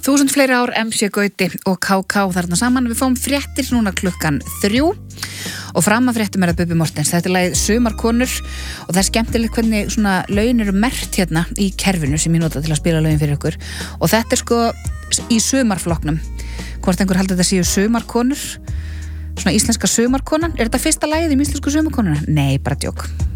1000 fleiri ár, MC Gauti og KK þarna saman. Við fáum fréttir núna klukkan 3 og fram að fréttum það Bubbi Mortens. Þetta lagið Sumarkonur og það skemmtilegt hvernig svona lögin eru merkt hérna í kerfinu sem ég nota til að spila lögin fyrir ykkur. Og þetta sko í sumarflokknum. Hvort einhver haldi þetta séu sumarkonur, svona íslenska sumarkonan. Er þetta fyrsta lagið í íslensku sumarkonuna? Nei, bara djók.